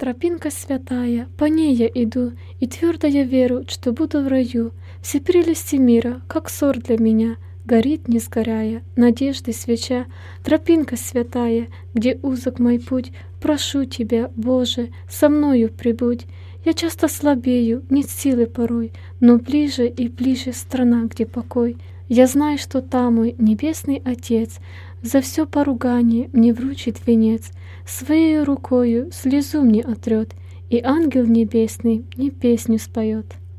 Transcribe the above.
Тропинка святая, по ней я иду, и твердо я верю, что буду в раю. Все прелести мира, как ссор для меня, горит, не сгорая, надежды свеча. Тропинка святая, где узок мой путь, прошу тебя, Боже, со мною прибудь. Я часто слабею, нет силы порой, но ближе и ближе страна, где покой. Я знаю, что там мой небесный Отец за все поругание мне вручит венец, своей рукою слезу мне отрет, и ангел небесный мне песню споет.